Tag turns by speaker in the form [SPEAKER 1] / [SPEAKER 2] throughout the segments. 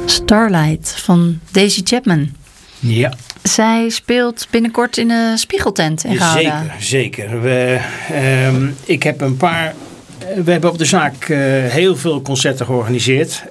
[SPEAKER 1] Starlight van Daisy Chapman.
[SPEAKER 2] Ja.
[SPEAKER 1] Zij speelt binnenkort in de Spiegeltent in Gouda.
[SPEAKER 2] Zeker. Ik heb we hebben op de zaak heel veel concerten georganiseerd.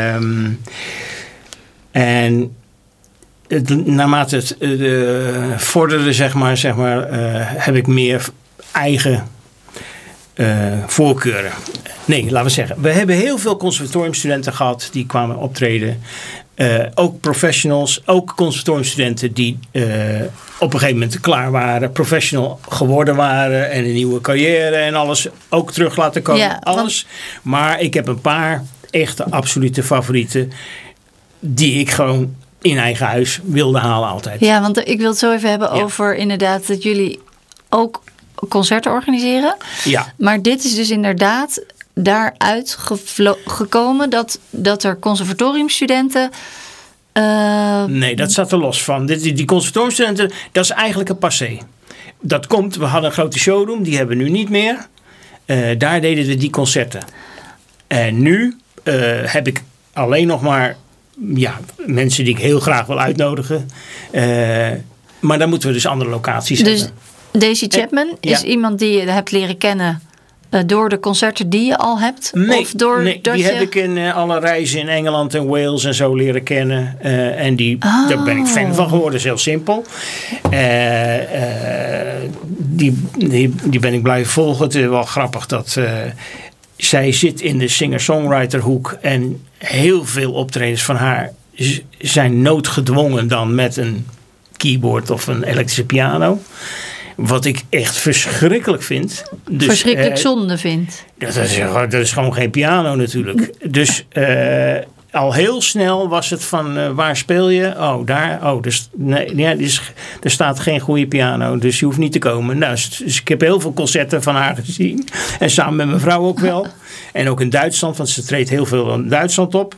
[SPEAKER 2] En naarmate het vorderde, zeg maar, heb ik meer eigen voorkeuren. Nee, laten we zeggen. We hebben heel veel conservatoriumstudenten gehad die kwamen optreden. Ook professionals, ook conservatoriumstudenten die op een gegeven moment klaar waren, professional geworden waren en een nieuwe carrière en alles ook terug laten komen. Ja, alles. Maar ik heb een paar echte absolute favorieten die ik gewoon in eigen huis wilde halen altijd.
[SPEAKER 1] Ja, want ik wil het zo even hebben over inderdaad dat jullie ook concerten organiseren.
[SPEAKER 2] Ja.
[SPEAKER 1] Maar dit is dus inderdaad daaruit gekomen dat er conservatoriumstudenten...
[SPEAKER 2] Nee, dat staat er los van. Die conservatoriumstudenten, dat is eigenlijk een passé. Dat komt, we hadden een grote showroom, die hebben we nu niet meer. Daar deden we die concerten. En nu heb ik alleen nog maar mensen die ik heel graag wil uitnodigen. Maar dan moeten we dus andere locaties hebben.
[SPEAKER 1] Daisy Chapman is iemand die je hebt leren kennen door de concerten die je al hebt?
[SPEAKER 2] Nee, die heb ik in alle reizen in Engeland en Wales en zo leren kennen. En daar ben ik fan van geworden, is heel simpel. Die ben ik blijven volgen. Het is wel grappig dat zij zit in de singer-songwriter hoek. En heel veel optredens van haar zijn noodgedwongen dan met een keyboard of een elektrische piano. Wat ik echt verschrikkelijk vind. Dus,
[SPEAKER 1] verschrikkelijk zonde vind.
[SPEAKER 2] Dat is gewoon geen piano natuurlijk. Dus al heel snel was het van waar speel je? Oh, daar. Oh, dus, er staat geen goede piano. Dus je hoeft niet te komen. Nou, dus ik heb heel veel concerten van haar gezien. En samen met mijn vrouw ook wel. En ook in Duitsland. Want ze treedt heel veel in Duitsland op.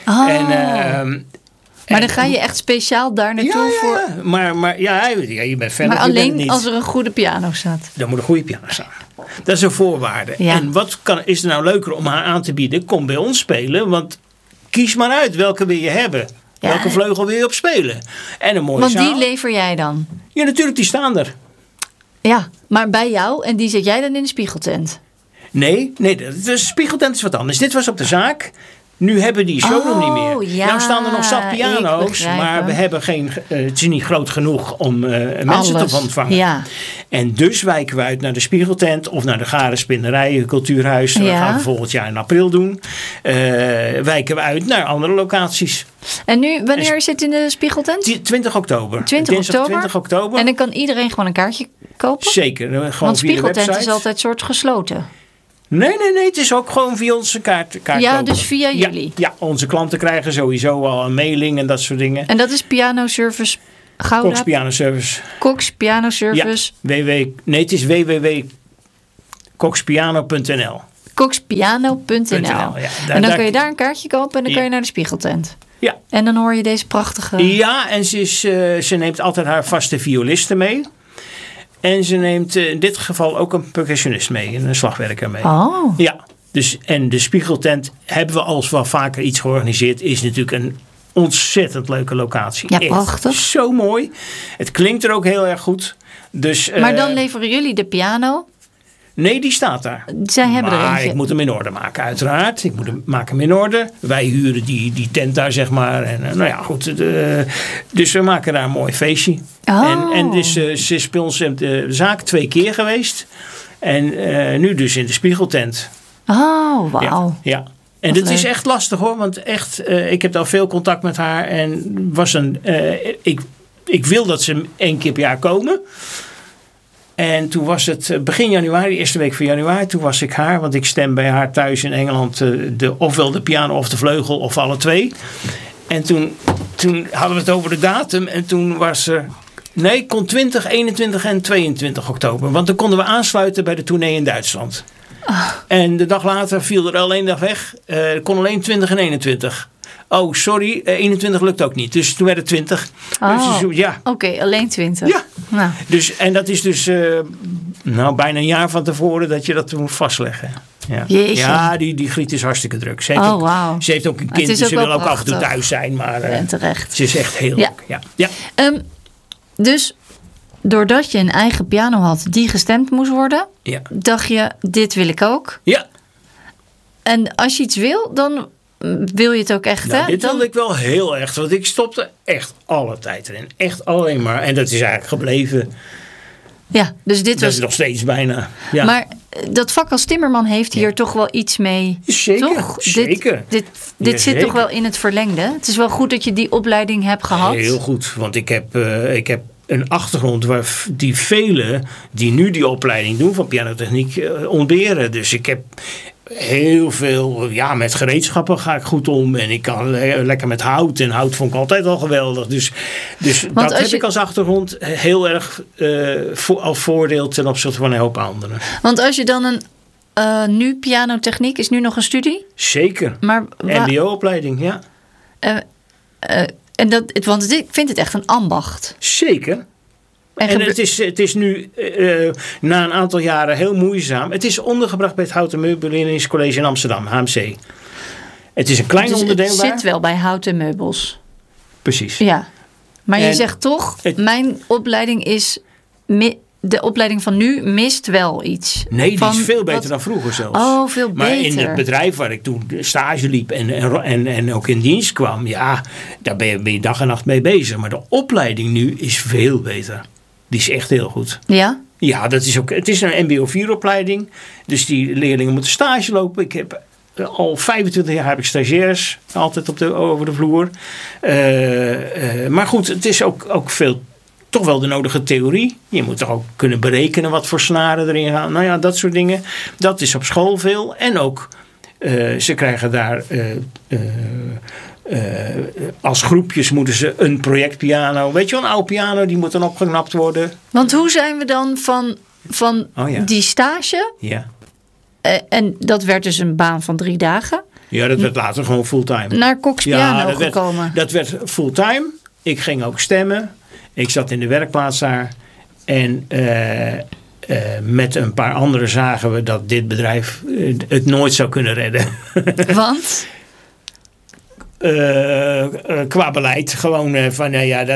[SPEAKER 1] Oh. Maar dan ga je echt speciaal daar naartoe voor...
[SPEAKER 2] Maar je bent fan.
[SPEAKER 1] Maar alleen als er een goede piano staat.
[SPEAKER 2] Dan moet een goede piano staan. Dat is een voorwaarde. Ja. En wat is er nou leuker om haar aan te bieden? Kom bij ons spelen. Want kies maar uit welke wil je hebben. Ja. Welke vleugel wil je op spelen? En een mooie zaal.
[SPEAKER 1] Want die lever jij dan?
[SPEAKER 2] Ja, natuurlijk, die staan er.
[SPEAKER 1] Ja, maar bij jou en die zet jij dan in de Spiegeltent? Nee,
[SPEAKER 2] de Spiegeltent is wat anders. Dit was op de zaak. Nu hebben die showroom niet meer.
[SPEAKER 1] Ja,
[SPEAKER 2] nou staan er nog zat piano's, maar we hebben het is niet groot genoeg om mensen te ontvangen. Ja. En dus wijken we uit naar de Spiegeltent of naar de Garen Spinnerij, Cultuurhuis. Dat gaan we volgend jaar in april doen. Wijken we uit naar andere locaties.
[SPEAKER 1] En nu, wanneer zit in de Spiegeltent?
[SPEAKER 2] 20 oktober.
[SPEAKER 1] 20 oktober. En dan kan iedereen gewoon een kaartje kopen?
[SPEAKER 2] Zeker. Gewoon
[SPEAKER 1] want Spiegeltent is altijd soort gesloten.
[SPEAKER 2] Nee. Het is ook gewoon via onze kaart.
[SPEAKER 1] Ja, dus via jullie?
[SPEAKER 2] Ja, onze klanten krijgen sowieso al een mailing en dat soort dingen.
[SPEAKER 1] En dat is Piano Service Gouda?
[SPEAKER 2] Cox Piano Service.
[SPEAKER 1] Cox Piano Service?
[SPEAKER 2] Ja, het is www.coxpiano.nl.
[SPEAKER 1] Coxpiano.nl. Ja, en dan kun je daar een kaartje kopen en dan kun je naar de Spiegeltent.
[SPEAKER 2] Ja.
[SPEAKER 1] En dan hoor je deze prachtige...
[SPEAKER 2] Ja, en ze neemt altijd haar vaste violisten mee. En ze neemt in dit geval ook een percussionist mee. En een slagwerker mee.
[SPEAKER 1] Oh.
[SPEAKER 2] Ja. Dus, en de Spiegeltent hebben we al wel vaker iets georganiseerd. Is natuurlijk een ontzettend leuke locatie.
[SPEAKER 1] Ja, prachtig.
[SPEAKER 2] Echt zo mooi. Het klinkt er ook heel erg goed. Dus,
[SPEAKER 1] maar dan leveren jullie de piano?
[SPEAKER 2] Nee, die staat daar.
[SPEAKER 1] Zij hebben er eentje.
[SPEAKER 2] Ik moet hem in orde maken, uiteraard. Ik maak hem in orde. Wij huren die tent daar, zeg maar. En goed. Dus we maken daar een mooi feestje.
[SPEAKER 1] Oh.
[SPEAKER 2] En dus, ze is bij ons de zaak 2 keer geweest. En nu dus in de Spiegeltent.
[SPEAKER 1] Oh, wauw.
[SPEAKER 2] Ja. En dit is echt lastig hoor. Want echt, ik heb al veel contact met haar. En ik wil dat ze 1 keer per jaar komen. En toen was het begin januari, de eerste week van januari. Toen was ik haar, want ik stem bij haar thuis in Engeland ofwel de piano of de vleugel of alle 2. En toen hadden we het over de datum. En toen was er... Nee, kon 20, 21 en 22 oktober. Want dan konden we aansluiten bij de tournee in Duitsland. Oh. En de dag later viel er alleen dag weg. Kon alleen 20 en 21. Oh, sorry, 21 lukt ook niet. Dus toen werd het 20.
[SPEAKER 1] Oh,
[SPEAKER 2] Dus, ja.
[SPEAKER 1] Oké, alleen 20.
[SPEAKER 2] Ja.
[SPEAKER 1] Nou.
[SPEAKER 2] Dus, en dat is dus bijna een jaar van tevoren dat je dat moet vastleggen. Ja, ja die Griet is hartstikke druk. Ze heeft ook een kind, dus ze wil ook af en toe thuis zijn. Maar
[SPEAKER 1] en terecht.
[SPEAKER 2] Ze is echt heel leuk. Ja.
[SPEAKER 1] Dus doordat je een eigen piano had die gestemd moest worden, dacht je, dit wil ik ook.
[SPEAKER 2] Ja.
[SPEAKER 1] En als je iets wil, dan wil je het ook echt, hè?
[SPEAKER 2] Dit wilde ik wel heel echt, want ik stopte echt alle tijd erin. Echt alleen maar. En dat is eigenlijk gebleven.
[SPEAKER 1] Ja, dus dit
[SPEAKER 2] dat is nog steeds bijna. Ja.
[SPEAKER 1] Maar dat vak als timmerman heeft hier toch wel iets mee.
[SPEAKER 2] Zeker,
[SPEAKER 1] toch?
[SPEAKER 2] zeker.
[SPEAKER 1] Dit zit toch wel in het verlengde. Het is wel goed dat je die opleiding hebt gehad.
[SPEAKER 2] Heel goed, want ik heb een achtergrond waar die velen die nu die opleiding doen van pianotechniek ontberen. Dus ik heb heel veel, met gereedschappen ga ik goed om. En ik kan lekker met hout. En hout vond ik altijd al geweldig. Dus dat heb ik als achtergrond heel erg als voordeel ten opzichte van een hoop anderen.
[SPEAKER 1] Want als je dan nu pianotechniek, is nu nog een studie?
[SPEAKER 2] Zeker.
[SPEAKER 1] Maar
[SPEAKER 2] MBO-opleiding, ja.
[SPEAKER 1] Want ik vind het echt een ambacht.
[SPEAKER 2] Zeker. En het is nu na een aantal jaren heel moeizaam. Het is ondergebracht bij het Houten Meubeleringscollege in Amsterdam, HMC. Het is een klein onderdeel daar.
[SPEAKER 1] Het zit wel bij Houten Meubels.
[SPEAKER 2] Precies.
[SPEAKER 1] Ja. Maar je zegt toch, mijn opleiding is... De opleiding van nu mist wel iets.
[SPEAKER 2] Nee, die is veel beter dan vroeger zelfs.
[SPEAKER 1] Oh, veel beter.
[SPEAKER 2] Maar in het bedrijf waar ik toen stage liep en ook in dienst kwam... daar ben je dag en nacht mee bezig. Maar de opleiding nu is veel beter. Die is echt heel goed.
[SPEAKER 1] Ja?
[SPEAKER 2] Ja, het is een MBO 4-opleiding. Dus die leerlingen moeten stage lopen. Ik heb al 25 jaar heb ik stagiairs altijd over de vloer. Maar goed, het is ook veel... Toch wel de nodige theorie. Je moet toch ook kunnen berekenen wat voor snaren erin gaan. Nou ja, dat soort dingen. Dat is op school veel. En ook, ze krijgen daar... als groepjes moeten ze een projectpiano. Weet je wel, een oude piano, die moet dan opgeknapt worden.
[SPEAKER 1] Want hoe zijn we dan van die stage?
[SPEAKER 2] Ja.
[SPEAKER 1] En dat werd dus een baan van 3 dagen.
[SPEAKER 2] Ja, dat werd later gewoon fulltime.
[SPEAKER 1] Naar Cox Piano gekomen.
[SPEAKER 2] Dat werd fulltime. Ik ging ook stemmen. Ik zat in de werkplaats daar. En met een paar anderen zagen we dat dit bedrijf het nooit zou kunnen redden.
[SPEAKER 1] Want?
[SPEAKER 2] Qua beleid. Gewoon van,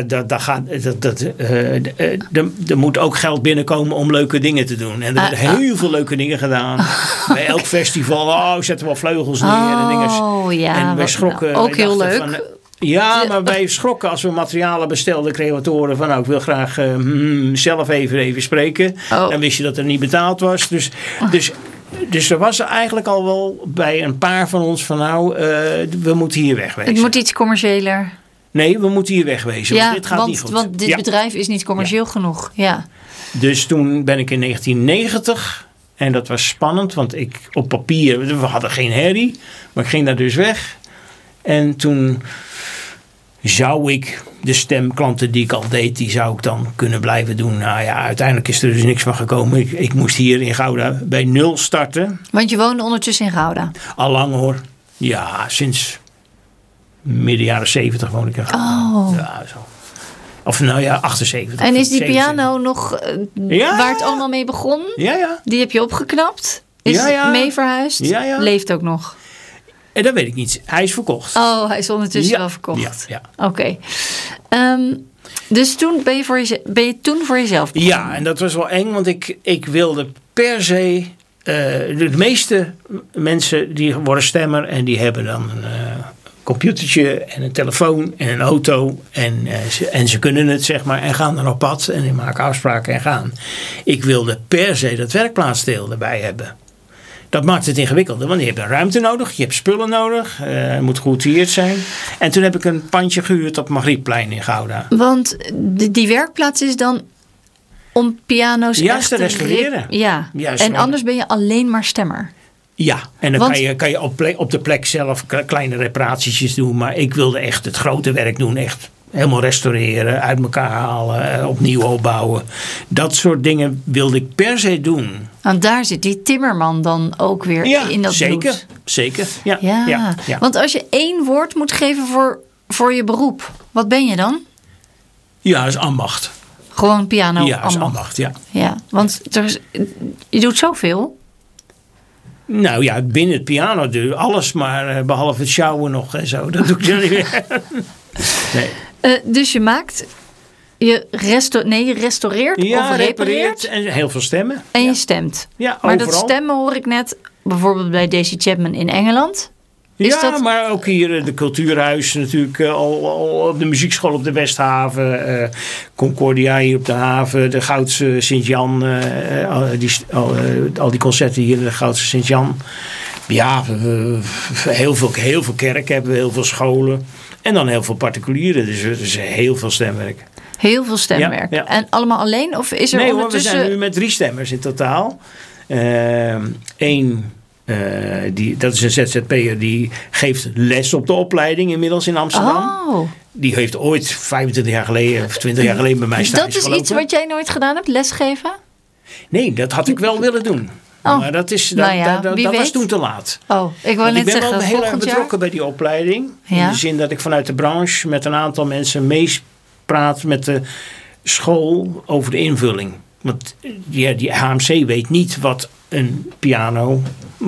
[SPEAKER 2] er moet ook geld binnenkomen om leuke dingen te doen. En er werden heel veel leuke dingen gedaan. Bij elk festival, zetten we vleugels neer en dingen.
[SPEAKER 1] Ja,
[SPEAKER 2] en wij schrokken.
[SPEAKER 1] Ook heel leuk.
[SPEAKER 2] Maar wij schrokken als we materialen bestelden, creatoren, van ik wil graag zelf even spreken. Dan wist je dat er niet betaald was. Dus er was eigenlijk al wel bij een paar van ons van we moeten hier wegwezen.
[SPEAKER 1] Het moet iets commerciëler.
[SPEAKER 2] Nee, we moeten hier wegwezen.
[SPEAKER 1] Ja,
[SPEAKER 2] want dit gaat niet goed.
[SPEAKER 1] Want dit bedrijf is niet commercieel genoeg. Ja.
[SPEAKER 2] Dus toen ben ik in 1990... En dat was spannend, want op papier... We hadden geen herrie, maar ik ging daar dus weg. En toen zou ik de stemklanten die ik al deed... die zou ik dan kunnen blijven doen. Nou ja, uiteindelijk is er dus niks van gekomen. Ik moest hier in Gouda bij 0 starten.
[SPEAKER 1] Want je woonde ondertussen in Gouda?
[SPEAKER 2] Al lang hoor. Ja, sinds midden jaren 70 woon ik in Gouda.
[SPEAKER 1] Oh.
[SPEAKER 2] Ja, zo. Of 78.
[SPEAKER 1] En is die piano nog waar het allemaal mee begon?
[SPEAKER 2] Ja.
[SPEAKER 1] Die heb je opgeknapt? Is mee verhuisd?
[SPEAKER 2] Ja.
[SPEAKER 1] Leeft ook nog?
[SPEAKER 2] En dat weet ik niet. Hij is verkocht.
[SPEAKER 1] Oh, hij is ondertussen wel verkocht.
[SPEAKER 2] Ja.
[SPEAKER 1] Oké. Dus toen ben je toen voor jezelf begonnen?
[SPEAKER 2] Ja, en dat was wel eng. Want ik wilde per se... de meeste mensen die worden stemmer... en die hebben dan een computertje en een telefoon en een auto. En ze kunnen het, zeg maar. En gaan dan op pad. En die maken afspraken en gaan. Ik wilde per se dat werkplaatsdeel erbij hebben. Dat maakt het ingewikkelder, want je hebt een ruimte nodig, je hebt spullen nodig, het moet geoutilleerd zijn. En toen heb ik een pandje gehuurd op Margrietplein in Gouda.
[SPEAKER 1] Want die werkplaats is dan om piano's
[SPEAKER 2] echt te restaureren.
[SPEAKER 1] Ja, en anders ben je alleen maar stemmer.
[SPEAKER 2] Ja, en dan kan je op de plek zelf kleine reparatietjes doen. Maar ik wilde echt het grote werk doen, echt helemaal restaureren, uit elkaar halen, opnieuw opbouwen. Dat soort dingen wilde ik per se doen.
[SPEAKER 1] Want daar zit die timmerman dan ook weer in dat bloed.
[SPEAKER 2] Zeker.
[SPEAKER 1] Ja. Want als je 1 woord moet geven voor je beroep, wat ben je dan?
[SPEAKER 2] Ja, dat is ambacht.
[SPEAKER 1] Gewoon piano
[SPEAKER 2] Ja, dat is ambacht,
[SPEAKER 1] ja. Want je doet zoveel.
[SPEAKER 2] Nou ja, binnen het piano doe je alles, maar behalve het sjouwen nog en zo. Dat doe ik dan niet meer. Nee.
[SPEAKER 1] Dus je maakt... Je restaureert of repareert.
[SPEAKER 2] En heel veel stemmen.
[SPEAKER 1] En je stemt.
[SPEAKER 2] Ja,
[SPEAKER 1] maar
[SPEAKER 2] overal.
[SPEAKER 1] dat stemmen hoor ik net, bijvoorbeeld bij Daisy Chapman in Engeland.
[SPEAKER 2] Maar ook hier de Cultuurhuis natuurlijk, al op de muziekschool op de Westhaven, Concordia hier op de haven, de Goudse Sint-Jan, al die concerten hier in de Goudse Sint-Jan. Ja, heel veel kerken hebben we, heel veel scholen en dan heel veel particulieren, dus heel veel stemwerk.
[SPEAKER 1] Heel veel stemwerk. Ja. En allemaal alleen? Of is er ondertussen...
[SPEAKER 2] we zijn nu met 3 stemmers in totaal. Eén... dat is een ZZP'er die geeft les op de opleiding inmiddels in Amsterdam.
[SPEAKER 1] Oh.
[SPEAKER 2] Die heeft ooit 25 jaar geleden of 20 jaar geleden bij mij stage
[SPEAKER 1] gelopen. Dat is
[SPEAKER 2] gelopen.
[SPEAKER 1] iets wat jij nooit gedaan hebt, lesgeven?
[SPEAKER 2] Nee, dat had ik wel willen doen. Maar dat was toen te laat.
[SPEAKER 1] Ik wou net zeggen,
[SPEAKER 2] ik ben wel heel erg betrokken bij die opleiding. In de zin dat ik vanuit de branche met een aantal mensen meepraat met de school over de invulling. Want die HMC weet niet wat een piano...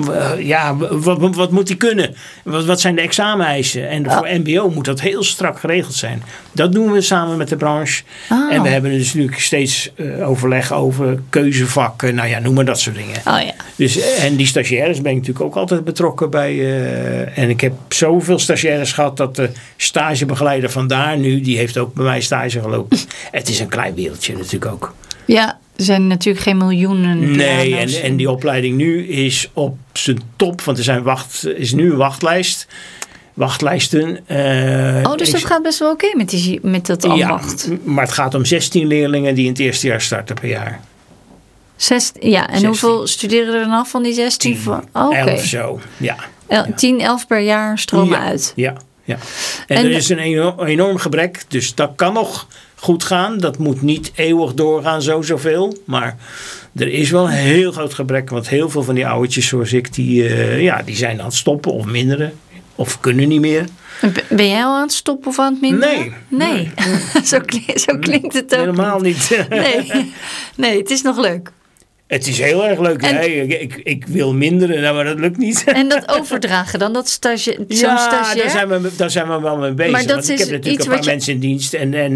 [SPEAKER 2] wat moet die kunnen? Wat zijn de exameneisen? En voor mbo moet dat heel strak geregeld zijn. Dat doen we samen met de branche. En we hebben dus nu steeds overleg over keuzevakken. Nou ja, noem maar dat soort dingen. Dus, en die stagiaires ben ik natuurlijk ook altijd betrokken bij. En ik heb zoveel stagiaires gehad dat de stagebegeleider vandaar nu, die heeft ook bij mij stage gelopen. Het is een klein wereldje natuurlijk ook.
[SPEAKER 1] Ja, er zijn natuurlijk geen miljoenen.
[SPEAKER 2] Nee, en die opleiding nu is op zijn top. Want er is nu een wachtlijst. Wachtlijsten.
[SPEAKER 1] Dus dat gaat best wel oké met dat ambacht.
[SPEAKER 2] Ja, maar het gaat om 16 leerlingen die in het eerste jaar starten per jaar.
[SPEAKER 1] En 16. Hoeveel studeren er dan af van die 16?
[SPEAKER 2] 11 zo, ja.
[SPEAKER 1] 10, 11 per jaar stromen uit.
[SPEAKER 2] Ja. En er is een enorm gebrek. Dus dat kan nog goed gaan. Dat moet niet eeuwig doorgaan, zoveel. Maar er is wel een heel groot gebrek. Want heel veel van die oudertjes zoals ik, die zijn aan het stoppen of minderen. Of kunnen niet meer.
[SPEAKER 1] Ben jij al aan het stoppen of aan het minderen?
[SPEAKER 2] Nee.
[SPEAKER 1] Zo klinkt het ook.
[SPEAKER 2] Helemaal niet.
[SPEAKER 1] Nee, het is nog leuk.
[SPEAKER 2] Het is heel erg leuk. Ik wil minderen, maar dat lukt niet.
[SPEAKER 1] En dat overdragen dan, zo'n stagiair?
[SPEAKER 2] Daar zijn we wel mee bezig.
[SPEAKER 1] Maar dat
[SPEAKER 2] want ik heb natuurlijk een paar mensen in dienst.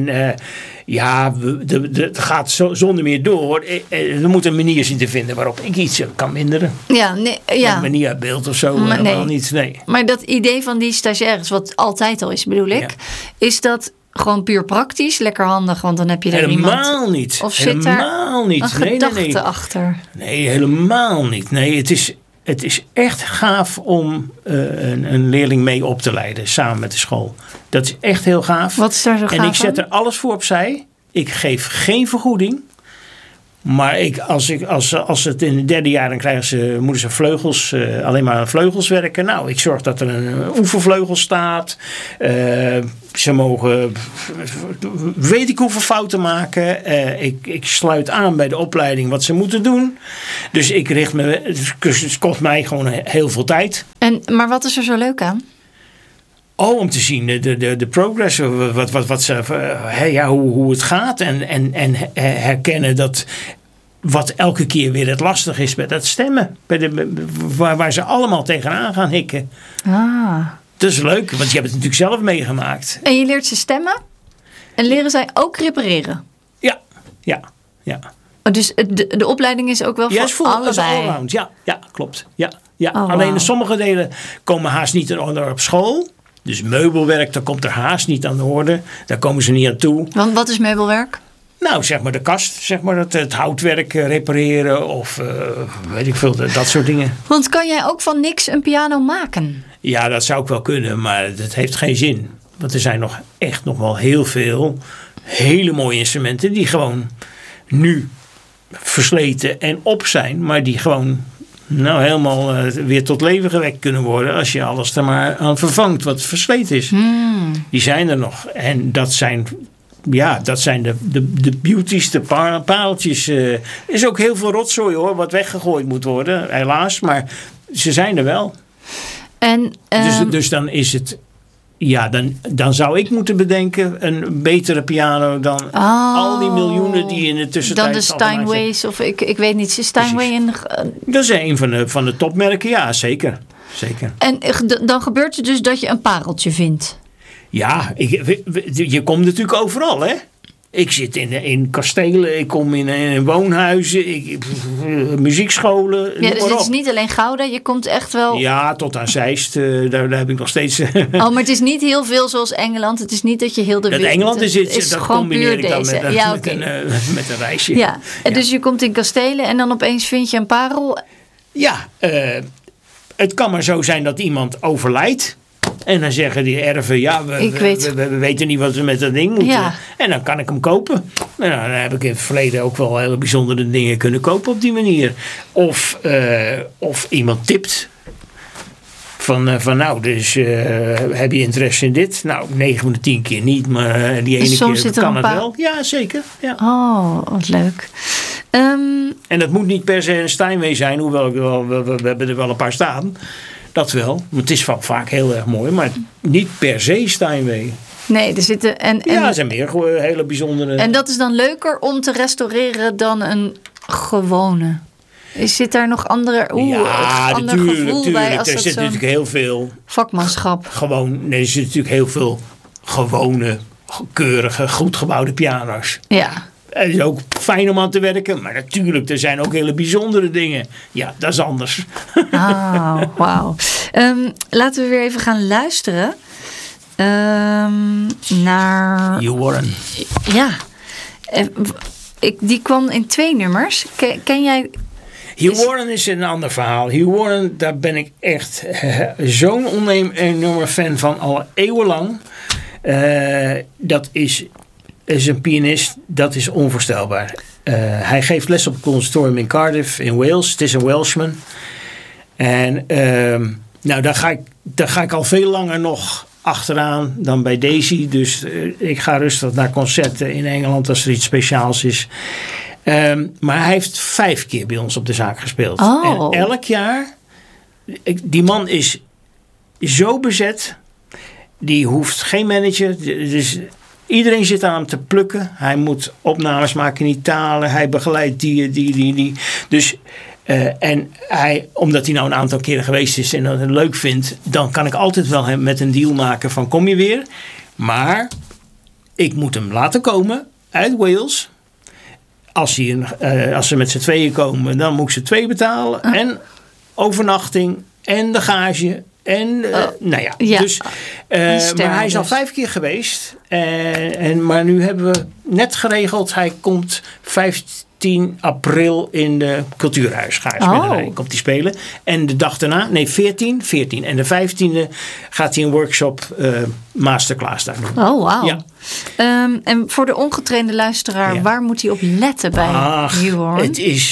[SPEAKER 2] Het gaat zonder meer door. Er moet een manier zien te vinden waarop ik iets kan minderen. Een manier uit beeld of zo. Helemaal niet. Nee.
[SPEAKER 1] Maar dat idee van die stagiaires, wat altijd al is, bedoel ik. Is dat gewoon puur praktisch, lekker handig, want dan heb je er iemand.
[SPEAKER 2] Helemaal niet.
[SPEAKER 1] Of zit
[SPEAKER 2] helemaal
[SPEAKER 1] daar
[SPEAKER 2] niet.
[SPEAKER 1] Een gedachte achter?
[SPEAKER 2] Nee, helemaal niet. Nee, het is echt gaaf om een leerling mee op te leiden, samen met de school. Dat is echt heel gaaf.
[SPEAKER 1] Wat is daar zo gaaf
[SPEAKER 2] En ik zet er alles voor opzij. Ik geef geen vergoeding. Maar als het in het 3e jaar, dan moeten ze vleugels, alleen maar vleugels werken. Nou, ik zorg dat er een oefenvleugel staat. Ze mogen, weet ik hoeveel fouten maken. Ik sluit aan bij de opleiding wat ze moeten doen. Dus ik richt me, het kost mij gewoon heel veel tijd.
[SPEAKER 1] Maar wat is er zo leuk aan?
[SPEAKER 2] Om te zien de progress, hoe het gaat en herkennen dat wat elke keer weer het lastig is met dat stemmen. Waar ze allemaal tegenaan gaan hikken. Dat is leuk, want je hebt het natuurlijk zelf meegemaakt.
[SPEAKER 1] En je leert ze stemmen en leren zij ook repareren?
[SPEAKER 2] Ja.
[SPEAKER 1] Dus de opleiding is ook wel voor allebei?
[SPEAKER 2] Allround. Ja, klopt. Ja. Alleen sommige delen komen haast niet in orde op school. Dus meubelwerk, daar komt er haast niet aan de orde. Daar komen ze niet aan toe.
[SPEAKER 1] Want wat is meubelwerk?
[SPEAKER 2] Nou, zeg maar de kast, zeg maar het houtwerk repareren of weet ik veel, dat soort dingen.
[SPEAKER 1] Want kan jij ook van niks een piano maken?
[SPEAKER 2] Ja, dat zou ik wel kunnen, maar dat heeft geen zin. Want er zijn nog wel heel veel hele mooie instrumenten die gewoon nu versleten en op zijn, maar die gewoon nou helemaal weer tot leven gewekt kunnen worden als je alles er maar aan vervangt wat versleten is. Die zijn er nog. En dat zijn de beauties, de pareltjes. Is ook heel veel rotzooi hoor, wat weggegooid moet worden, helaas. Maar ze zijn er wel.
[SPEAKER 1] En,
[SPEAKER 2] dus dan is het... Ja, dan zou ik moeten bedenken een betere piano dan al die miljoenen die in de tussentijd...
[SPEAKER 1] Dan de Steinways of ik weet niet. Is Steinway in...
[SPEAKER 2] Dat is een van de topmerken, ja, zeker.
[SPEAKER 1] En dan gebeurt het dus dat je een pareltje vindt?
[SPEAKER 2] Ja, je komt natuurlijk overal, hè. Ik zit in kastelen, ik kom in woonhuizen, muziekscholen.
[SPEAKER 1] Ja, dus het is niet alleen Gouda, je komt echt wel...
[SPEAKER 2] Ja, tot aan Zeist, daar heb ik nog steeds...
[SPEAKER 1] maar het is niet heel veel zoals Engeland. Het is niet dat je heel de wereld...
[SPEAKER 2] Engeland is dat combineer ik dan met een reisje.
[SPEAKER 1] Ja, dus je komt in kastelen en dan opeens vind je een parel.
[SPEAKER 2] Ja, het kan maar zo zijn dat iemand overlijdt. En dan zeggen die erven, we weten niet wat we met dat ding moeten. Ja. En dan kan ik hem kopen. En dan heb ik in het verleden ook wel hele bijzondere dingen kunnen kopen op die manier. Of iemand tipt. Heb je interesse in dit? Nou, 9 van de 10 keer niet, maar die ene keer kan het wel. Ja, zeker. Ja.
[SPEAKER 1] Oh, wat leuk.
[SPEAKER 2] En dat moet niet per se een Steinway zijn, hoewel we hebben er wel een paar staan. Dat wel, het is vaak heel erg mooi, maar niet per se Steinway.
[SPEAKER 1] Nee, er zitten...
[SPEAKER 2] er zijn meer hele bijzondere...
[SPEAKER 1] En dat is dan leuker om te restaureren dan een gewone? Zit daar nog ander gevoel bij?
[SPEAKER 2] Er zit natuurlijk heel veel...
[SPEAKER 1] Vakmanschap.
[SPEAKER 2] Er zit natuurlijk heel veel gewone, keurige, goed gebouwde piano's.
[SPEAKER 1] Ja.
[SPEAKER 2] Het is ook fijn om aan te werken, maar natuurlijk, er zijn ook hele bijzondere dingen. Ja, dat is anders.
[SPEAKER 1] Wauw. Laten we weer even gaan luisteren naar...
[SPEAKER 2] Hugh Warren.
[SPEAKER 1] Ja. Die kwam in 2 nummers. Ken jij...
[SPEAKER 2] Hugh Warren is een ander verhaal. Hugh Warren, daar ben ik echt zo'n enorme fan van al eeuwenlang. Dat is een pianist, dat is onvoorstelbaar. Hij geeft les op het conservatorium in Cardiff in Wales. Het is een Welshman. En daar ga ik al veel langer nog achteraan dan bij Daisy. Dus ik ga rustig naar concerten in Engeland als er iets speciaals is. Maar hij heeft 5 keer bij ons op de zaak gespeeld. En elk jaar... Die man is zo bezet. Die hoeft geen manager. Dus iedereen zit aan hem te plukken. Hij moet opnames maken in Italië. Hij begeleidt die. Dus... omdat hij nou een aantal keren geweest is en dat het leuk vindt, dan kan ik altijd wel met een deal maken van kom je weer. Maar ik moet hem laten komen uit Wales. Als ze met z'n tweeën komen, dan moet ik ze 2 betalen. En overnachting en de gage. En dus, maar hij is al 5 keer geweest. Maar nu hebben we net geregeld, hij komt 15 april in de Cultuurhuis. Komt hij spelen. En de dag daarna, 14. En de 15e gaat hij een workshop masterclass daar doen.
[SPEAKER 1] Oh, wauw.
[SPEAKER 2] Ja.
[SPEAKER 1] En voor de ongetrainde luisteraar, waar moet hij op letten bij Hugh Warren?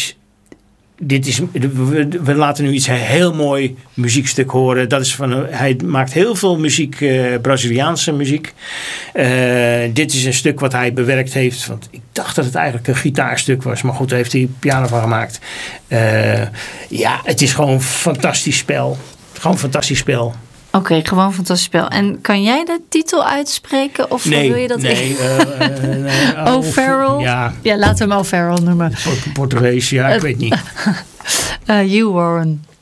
[SPEAKER 1] We laten nu iets heel mooi muziekstuk horen. Hij maakt heel veel muziek, Braziliaanse muziek. Dit is een stuk wat hij bewerkt heeft. Want ik dacht dat het eigenlijk een gitaarstuk was. Maar goed, daar heeft hij piano van gemaakt. Het is gewoon een fantastisch spel. Oké, gewoon fantastisch spel. En kan jij de titel uitspreken? Of wil je dat O'Farrell? Ja, laten we hem O'Farrell noemen.
[SPEAKER 2] Portugees, ik weet niet.
[SPEAKER 1] Hugh Warren.